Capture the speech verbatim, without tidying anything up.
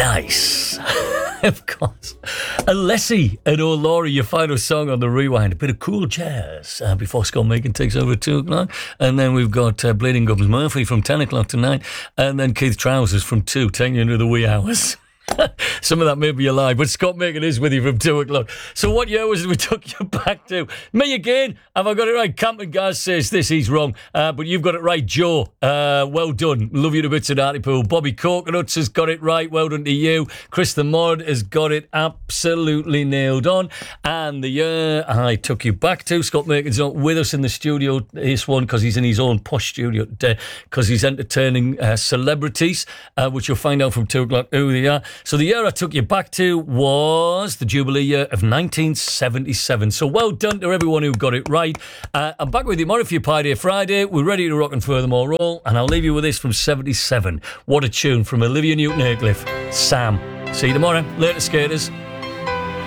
Nice. Of course. Alessi and O'Laurie, your final song on the Rewind. A bit of cool jazz uh, before Scott Megan takes over at two o'clock. And then we've got uh, Bleeding Gums Murphy from ten o'clock tonight. And then Keith Trousers from two, taking you into the wee hours. Some of that may be a lie, but Scott Megan is with you from two o'clock. So what year was it we took you back to? Me again? Have I got it right? Campton Gaz says this, he's wrong. Uh, but you've got it right, Joe. Uh, well done. Love you to bits at Hartlepool. Bobby Coconuts has got it right. Well done to you. Chris the Mod has got it absolutely nailed on. And the year I took you back to, Scott Megan's not with us in the studio this one because he's in his own posh studio today because he's entertaining uh, celebrities, uh, which you'll find out from two o'clock who they are. So the year I took you back to was the Jubilee year of nineteen seventy-seven. So well done to everyone who got it right. Uh, I'm back with you tomorrow for your Pie Day Friday. We're ready to rock and furthermore roll. And I'll leave you with this from seventy-seven. What a tune from Olivia Newton-Aycliffe. Sam. See you tomorrow. Later, skaters.